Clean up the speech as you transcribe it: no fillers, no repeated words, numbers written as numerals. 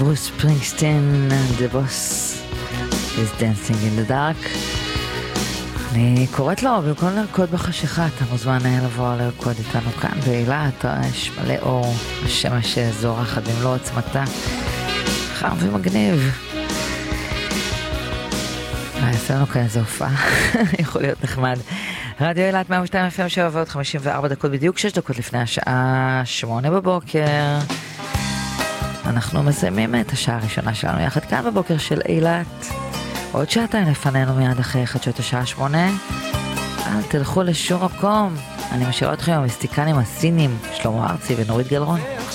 ברוס ספרינגסטין, The Boss is Dancing in the Dark. אני קוראת לו, במקום לרקוד בחשיכה, אתה מוזמן לבוא לרקוד איתנו כאן באילת, יש מלא אור, השמש זורחת במלוא עוצמתה, חם ומגניב. יעשה לנו כאן איזו הופעה, יכול להיות נחמד. רדיו אילת 102 FM 7 ועוד 54 דקות בדיוק, 6 דקות לפני השעה 8 בבוקר. אנחנו מסיימים את השעה הראשונה שלנו יחד כאן בבוקר של אילת. עוד שעתיים לפנינו מיד אחרי חדשות השעה 8. אל תלכו לשום מקום. אני משאירה אתכם עם המיסטיקנים הסינים, שלמה ארצי ונורית גלרון.